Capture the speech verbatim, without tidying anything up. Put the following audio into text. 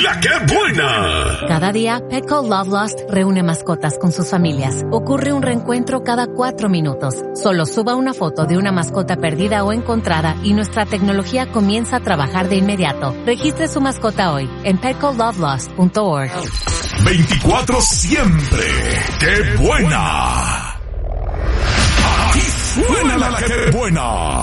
la que buena. Cada día, Petco Love Lost reúne mascotas con sus familias. Ocurre un reencuentro cada cuatro minutos. Solo suba una foto de una mascota perdida o encontrada y nuestra tecnología comienza a trabajar de inmediato. Registre su mascota hoy en petco love lost punto org. veinticuatro siempre. ¡Qué buena! Aquí suena la que buena.